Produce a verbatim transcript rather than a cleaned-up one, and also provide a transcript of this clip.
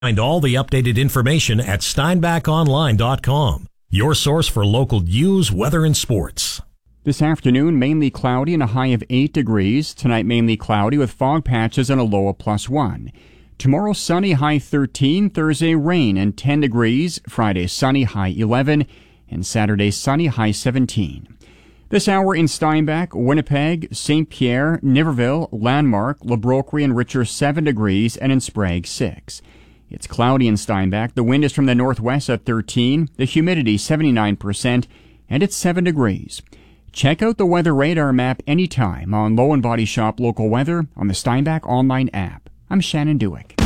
Find all the updated information at steinbach online dot com, your source for local news, weather, and sports. This afternoon, mainly cloudy and a high of eight degrees. Tonight, mainly cloudy with fog patches and a low of plus one. Tomorrow, sunny, high thirteen. Thursday, rain and ten degrees. Friday, sunny, high eleven. And Saturday, sunny, high seventeen. This hour in Steinbach, Winnipeg, Saint Pierre, Niverville, Landmark, La Brocquerie, and Richer seven degrees, and in Sprague six. It's cloudy in Steinbach. The wind is from the northwest at thirteen. The humidity seventy-nine percent, and it's seven degrees. Check out the weather radar map anytime on Low and Body Shop Local Weather on the Steinbach online app. I'm Shannon Dewick.